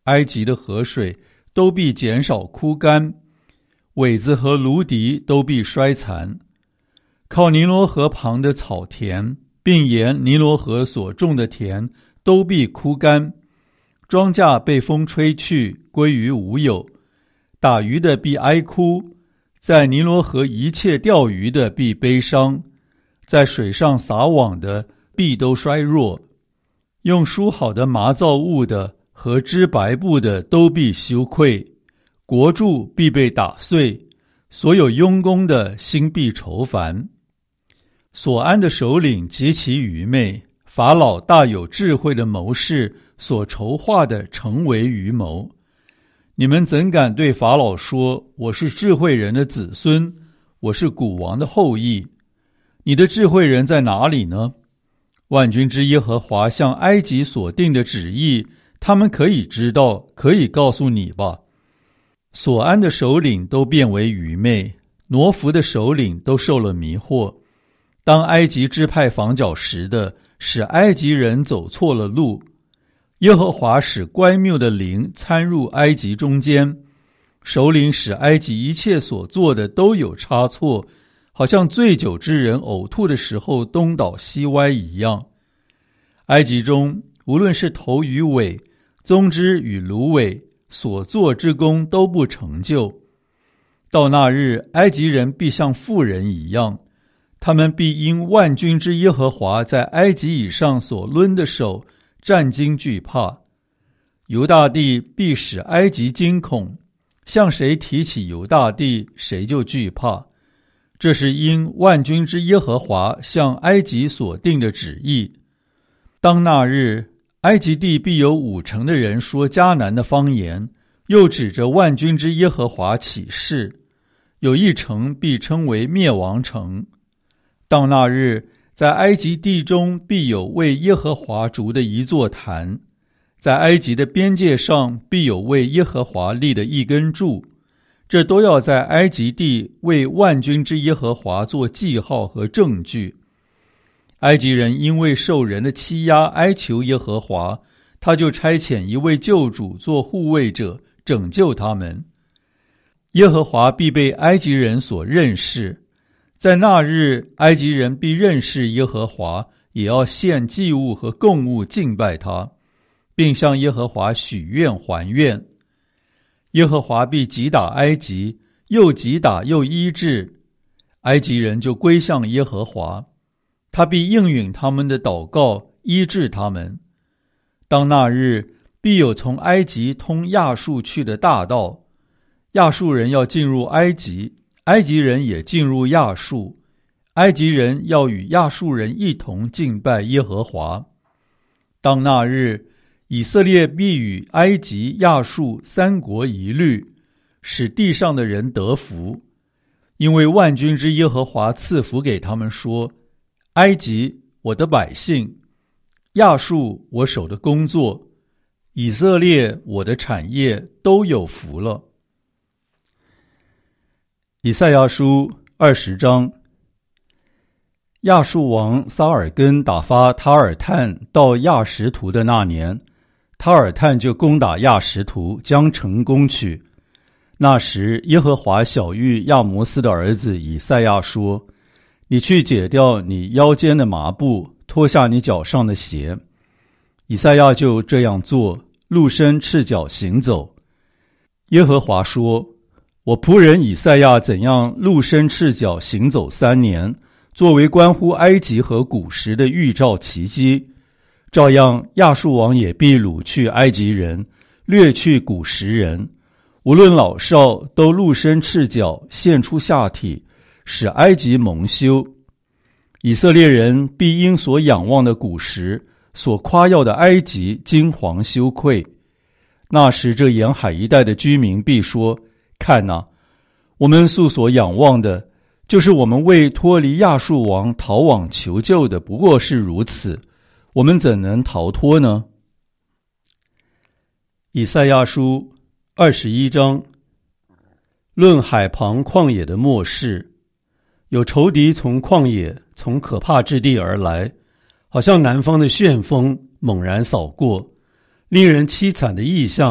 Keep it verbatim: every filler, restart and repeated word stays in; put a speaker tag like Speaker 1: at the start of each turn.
Speaker 1: 埃及的河水都必减少枯干，苇子和芦荻都必衰残。靠尼罗河旁的草田，并沿尼罗河所种的田都必枯干，庄稼被风吹去，归于无有。打鱼的必哀哭，在尼罗河一切钓鱼的必悲伤，在水上撒网的必都衰弱。用梳好的麻造物的和织白布的都必羞愧，国柱必被打碎，所有佣工的心必愁烦。所安的首领极其愚昧，法老大有智慧的谋士所筹划的成为愚谋。你们怎敢对法老说，我是智慧人的子孙，我是古王的后裔？你的智慧人在哪里呢？万军之耶和华向埃及所定的旨意，他们可以知道，可以告诉你吧。所安的首领都变为愚昧，挪弗的首领都受了迷惑。当埃及支派防角石的，使埃及人走错了路。耶和华使乖谬的灵参入埃及中间，首领使埃及一切所做的都有差错，好像醉酒之人呕吐的时候东倒西歪一样。埃及中无论是头与尾，棕枝与芦苇，所做之功都不成就。到那日，埃及人必像妇人一样，他们必因万军之耶和华在埃及以上所抡的手战惊惧怕。犹大地必使埃及惊恐，向谁提起犹大地，谁就惧怕。这是因万军之耶和华向埃及所定的旨意。当那日，埃及地必有五成的人说迦南的方言，又指着万军之耶和华起誓。有一城必称为灭亡城。到那日，在埃及地中必有为耶和华筑的一座坛，在埃及的边界上必有为耶和华立的一根柱，这都要在埃及地为万军之耶和华做记号和证据。埃及人因为受人的欺压哀求耶和华，他就差遣一位救主做护卫者，拯救他们。耶和华必被埃及人所认识，在那日，埃及人必认识耶和华，也要献祭物和供物敬拜他，并向耶和华许愿还愿。耶和华必击打埃及，又击打又医治，埃及人就归向耶和华，他必应允他们的祷告，医治他们。当那日，必有从埃及通亚述去的大道，亚述人要进入埃及，埃及人也进入亚述，埃及人要与亚述人一同敬拜耶和华。当那日，以色列必与埃及、亚述三国一律，使地上的人得福，因为万军之耶和华赐福给他们说：埃及，我的百姓；亚述，我手的工作；以色列，我的产业，都有福了。以赛亚书二十章。亚述王撒尔根打发塔尔探到亚实图的那年，塔尔探就攻打亚实图，将城攻取。那时，耶和华晓谕亚摩斯的儿子以赛亚说：你去解掉你腰间的麻布，脱下你脚上的鞋。以赛亚就这样做，露身赤脚行走。耶和华说：我仆人以赛亚怎样露身赤脚行走三年，作为关乎埃及和古时的预兆奇迹，照样亚述王也必掳去埃及人，掠去古时人，无论老少，都露身赤脚，现出下体，使埃及蒙羞。以色列人必因所仰望的古时，所夸耀的埃及惊惶羞愧。那时这沿海一带的居民必说：看哪，我们素所仰望的，就是我们为脱离亚述王逃往求救的，不过是如此，我们怎能逃脱呢？以赛亚书二十一章。论海旁旷野的末世。有仇敌从旷野，从可怕之地而来，好像南方的旋风猛然扫过，令人凄惨的异象